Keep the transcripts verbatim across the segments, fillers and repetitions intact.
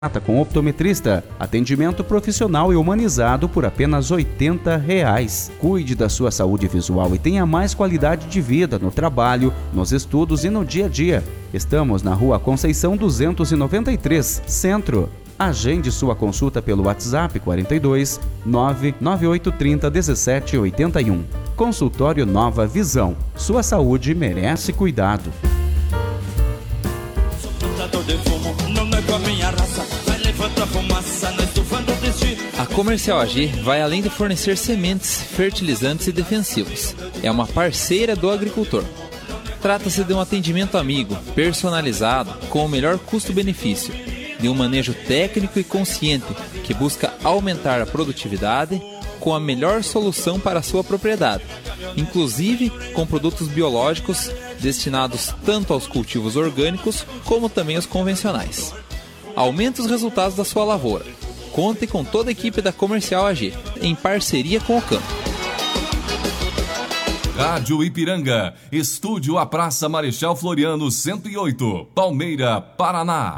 com optometrista, atendimento profissional e humanizado por apenas oitenta reais. Cuide da sua saúde visual e tenha mais qualidade de vida no trabalho, nos estudos e no dia a dia. Estamos na Rua Conceição duzentos e noventa e três, Centro. Agende sua consulta pelo WhatsApp quarenta e dois, nove nove oito três zero, um sete oito um. Consultório Nova Visão. Sua saúde merece cuidado. A Comercial A G vai além de fornecer sementes, fertilizantes e defensivos. É uma parceira do agricultor. Trata-se de um atendimento amigo, personalizado, com o melhor custo-benefício, de um manejo técnico e consciente que busca aumentar a produtividade com a melhor solução para a sua propriedade, inclusive com produtos biológicos destinados tanto aos cultivos orgânicos como também aos convencionais. Aumente os resultados da sua lavoura. Conte com toda a equipe da Comercial A G, em parceria com o campo. Rádio Ipiranga, estúdio à Praça Marechal Floriano cento e oito, Palmeira, Paraná.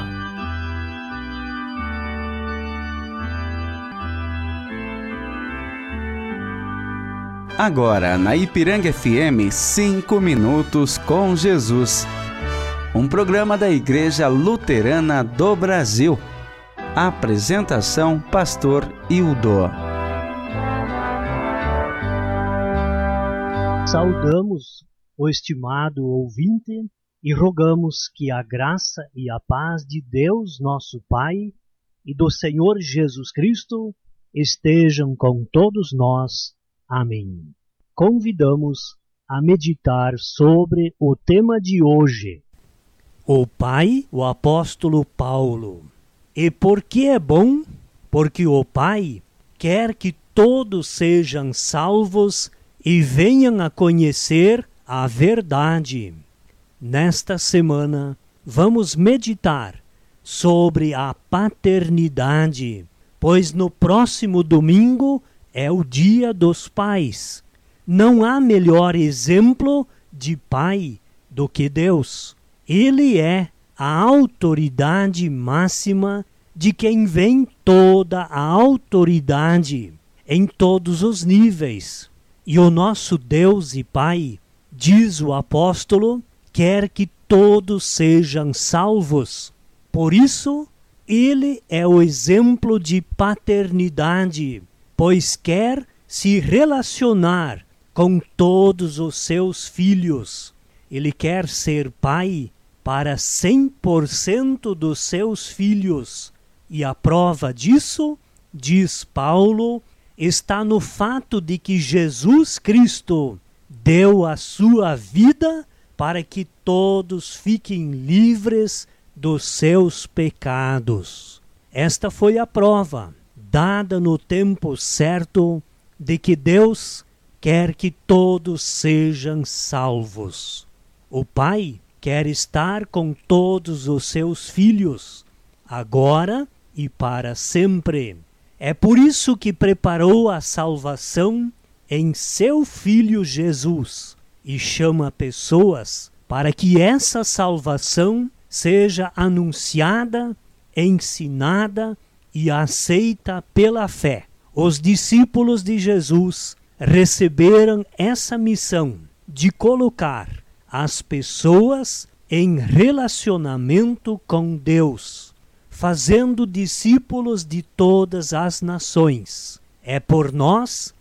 Agora, na Ipiranga F M, cinco minutos com Jesus. Um programa da Igreja Luterana do Brasil. Apresentação, Pastor Hildo. Saudamos o estimado ouvinte e rogamos que a graça e a paz de Deus, nosso Pai, e do Senhor Jesus Cristo estejam com todos nós. Amém. Convidamos a meditar sobre o tema de hoje. O Pai, o apóstolo Paulo. E por que é bom? Porque o Pai quer que todos sejam salvos e venham a conhecer a verdade. Nesta semana, vamos meditar sobre a paternidade, pois no próximo domingo é o Dia dos Pais. Não há melhor exemplo de pai do que Deus. Ele é a autoridade máxima de quem vem toda a autoridade em todos os níveis. E o nosso Deus e Pai, diz o apóstolo, quer que todos sejam salvos. Por isso, ele é o exemplo de paternidade, pois quer se relacionar com todos os seus filhos. Ele quer ser pai para cem por cento dos seus filhos. E a prova disso, diz Paulo, está no fato de que Jesus Cristo deu a sua vida para que todos fiquem livres dos seus pecados. Esta foi a prova, dada no tempo certo, de que Deus quer que todos sejam salvos. O Pai quer estar com todos os seus filhos, agora e para sempre. É por isso que preparou a salvação em seu Filho Jesus e chama pessoas para que essa salvação seja anunciada, ensinada e aceita pela fé. Os discípulos de Jesus receberam essa missão de colocar as pessoas em relacionamento com Deus, fazendo discípulos de todas as nações. É por nós